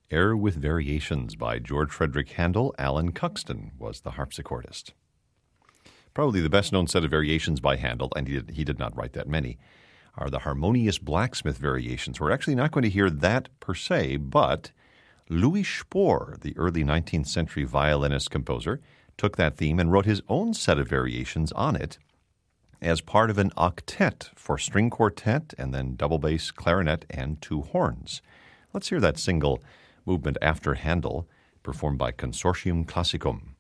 Air with Variations by George Frederick Handel. Alan Cuxton was the harpsichordist. Probably the best-known set of variations by Handel, and he did not write that many, are the Harmonious Blacksmith Variations. We're actually not going to hear that per se, but Louis Spohr, the early 19th century violinist-composer, took that theme and wrote his own set of variations on it as part of an octet for string quartet and then double bass, clarinet, and two horns. Let's hear that single movement after Handel, performed by Consortium Classicum.